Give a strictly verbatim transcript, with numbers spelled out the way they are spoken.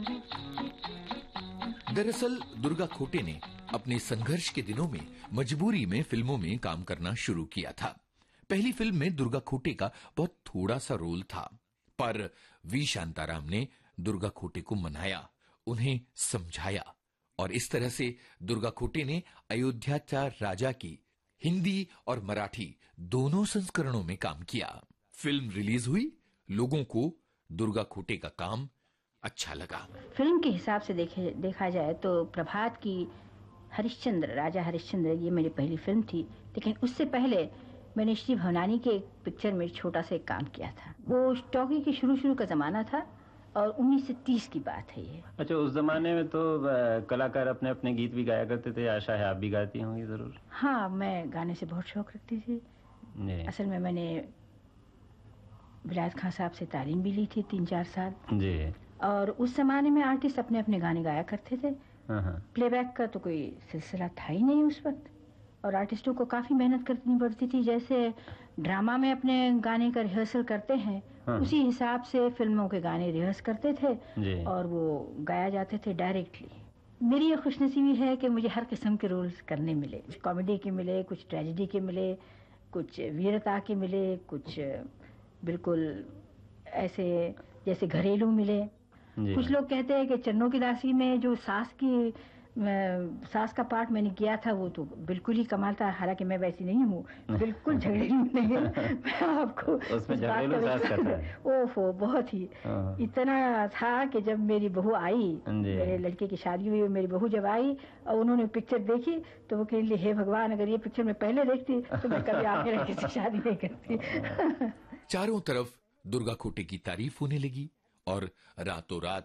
दरअसल दुर्गा खोटे ने अपने संघर्ष के दिनों में मजबूरी में फिल्मों में काम करना शुरू किया था। पहली फिल्म में दुर्गा खोटे का बहुत थोड़ा सा रोल था, पर वी शांताराम ने दुर्गा खोटे को मनाया, उन्हें समझाया और इस तरह से दुर्गा खोटे ने अयोध्या राजा की हिंदी और मराठी दोनों संस्करणों में काम किया। फिल्म रिलीज हुई, लोगों को दुर्गा खोटे का काम अच्छा लगा। फिल्म के हिसाब से देखे देखा जाए तो प्रभात की हरिश्चंद्र, राजा हरिश्चंद्र, ये मेरी पहली फिल्म थी। लेकिन उससे पहले मैंने श्री भवनानी के एक पिक्चर में छोटा सा एक काम किया था। वो टॉकी के शुरू शुरू का जमाना था और उन्नीस सौ तीस की बात है ये। अच्छा, उस जमाने में तो कलाकार अपने अपने गीत भी गाया करते थे। आशा है आप भी गाती होंगी जरूर। हाँ, मैं गाने से बहुत शौक रखती थी। असल में मैंने विलायत खान साहब से तालीम भी ली थी तीन चार साल जी। और उस जमाने में आर्टिस्ट अपने अपने गाने गाया करते थे। प्लेबैक का तो कोई सिलसिला था ही नहीं उस वक्त, और आर्टिस्टों को काफी मेहनत करनी पड़ती थी। जैसे ड्रामा में अपने गाने का रिहर्सल करते हैं, उसी हिसाब से फिल्मों के गाने रिहर्स करते थे और वो गाया जाते थे डायरेक्टली। मेरी ये खुशनसीबी है कि मुझे हर किस्म के रोल्स करने मिले। कुछ कॉमेडी के मिले, कुछ ट्रेजेडी के मिले, कुछ वीरता के मिले, कुछ बिल्कुल ऐसे जैसे घरेलू मिले। कुछ लोग कहते हैं कि चन्नों की दासी में जो सास की सास का पार्ट मैंने किया था वो तो बिल्कुल ही कमाल था। हालांकि मैं वैसी नहीं हूँ, बिल्कुल झगड़ेलू नहीं है। मैं आपको उसमें झगड़ेलू सास का था। ओहो, बहुत ही इतना था कि जब मेरी बहू आई, मेरे लड़के की शादी हुई, मेरी बहू जब आई और उन्होंने पिक्चर देखी तो वो कह हे भगवान, अगर ये पिक्चर मैं पहले देखती तो मैं कभी आगे लड़के से शादी नहीं करती। चारों तरफ दुर्गा खोटे की तारीफ होने लगी और रातों रात